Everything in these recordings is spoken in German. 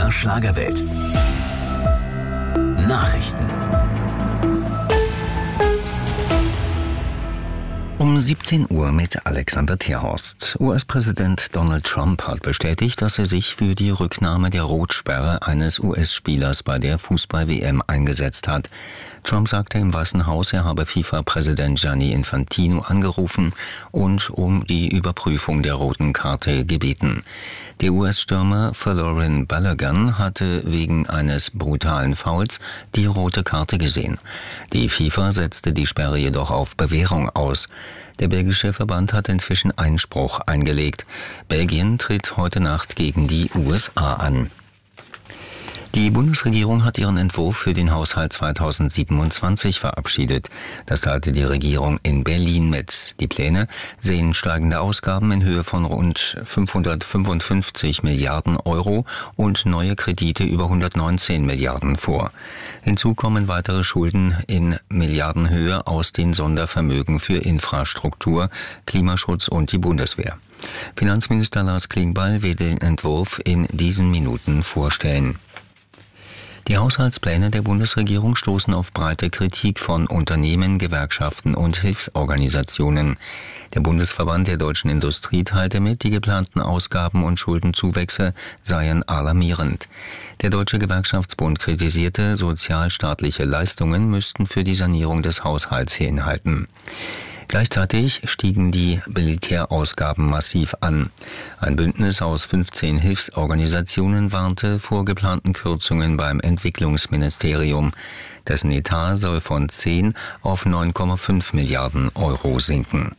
MDR Schlagerwelt. Nachrichten. Um 17 Uhr mit Alexander Terhorst. US-Präsident Donald Trump hat bestätigt, dass er sich für die Rücknahme der Rotsperre eines US-Spielers bei der Fußball-WM eingesetzt hat. Trump sagte im Weißen Haus, er habe FIFA-Präsident Gianni Infantino angerufen und um die Überprüfung der roten Karte gebeten. Der US-Stürmer Folarin Balogun hatte wegen eines brutalen Fouls die rote Karte gesehen. Die FIFA setzte die Sperre jedoch auf Bewährung aus. Der belgische Verband hat inzwischen Einspruch eingelegt. Belgien tritt heute Nacht gegen die USA an. Die Bundesregierung hat ihren Entwurf für den Haushalt 2027 verabschiedet. Das teilte die Regierung in Berlin mit. Die Pläne sehen steigende Ausgaben in Höhe von rund 555 Milliarden Euro und neue Kredite über 119 Milliarden vor. Hinzu kommen weitere Schulden in Milliardenhöhe aus den Sondervermögen für Infrastruktur, Klimaschutz und die Bundeswehr. Finanzminister Lars Klingbeil will den Entwurf in diesen Minuten vorstellen. Die Haushaltspläne der Bundesregierung stoßen auf breite Kritik von Unternehmen, Gewerkschaften und Hilfsorganisationen. Der Bundesverband der deutschen Industrie teilte mit, die geplanten Ausgaben und Schuldenzuwächse seien alarmierend. Der Deutsche Gewerkschaftsbund kritisierte, sozialstaatliche Leistungen müssten für die Sanierung des Haushalts hinhalten. Gleichzeitig stiegen die Militärausgaben massiv an. Ein Bündnis aus 15 Hilfsorganisationen warnte vor geplanten Kürzungen beim Entwicklungsministerium. Dessen Etat soll von 10 auf 9,5 Milliarden Euro sinken.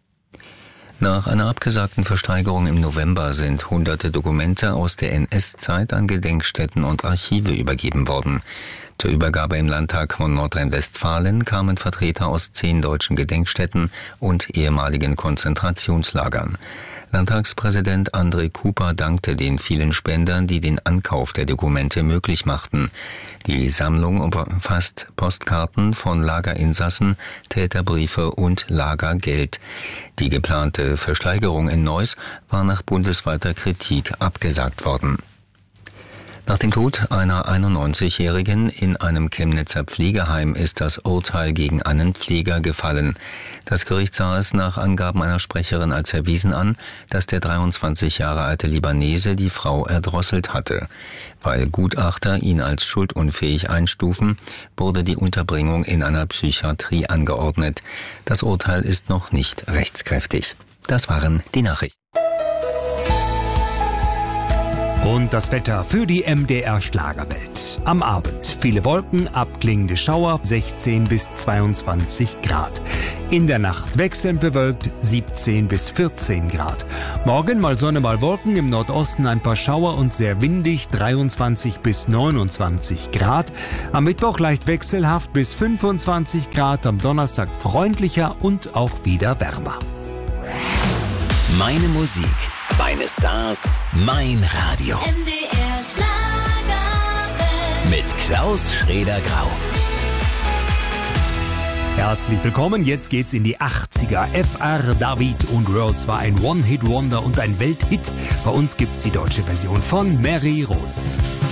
Nach einer abgesagten Versteigerung im November sind hunderte Dokumente aus der NS-Zeit an Gedenkstätten und Archive übergeben worden. Zur Übergabe im Landtag von Nordrhein-Westfalen kamen Vertreter aus 10 deutschen Gedenkstätten und ehemaligen Konzentrationslagern. Landtagspräsident André Cooper dankte den vielen Spendern, die den Ankauf der Dokumente möglich machten. Die Sammlung umfasst Postkarten von Lagerinsassen, Täterbriefe und Lagergeld. Die geplante Versteigerung in Neuss war nach bundesweiter Kritik abgesagt worden. Nach dem Tod einer 91-Jährigen in einem Chemnitzer Pflegeheim ist das Urteil gegen einen Pfleger gefallen. Das Gericht sah es nach Angaben einer Sprecherin als erwiesen an, dass der 23 Jahre alte Libanese die Frau erdrosselt hatte. Weil Gutachter ihn als schuldunfähig einstufen, wurde die Unterbringung in einer Psychiatrie angeordnet. Das Urteil ist noch nicht rechtskräftig. Das waren die Nachrichten. Und das Wetter für die MDR Schlagerwelt. Am Abend viele Wolken, abklingende Schauer, 16 bis 22 Grad. In der Nacht wechselnd bewölkt, 17 bis 14 Grad. Morgen mal Sonne, mal Wolken, im Nordosten ein paar Schauer und sehr windig, 23 bis 29 Grad. Am Mittwoch leicht wechselhaft bis 25 Grad, am Donnerstag freundlicher und auch wieder wärmer. Meine Musik, meine Stars, mein Radio. MDR Schlagerwelt. Mit Klaus Schrader-Grau. Herzlich willkommen, jetzt geht's in die 80er. FR David und Girls war ein One-Hit-Wonder und ein Welthit. Bei uns gibt's die deutsche Version von Mary Rose.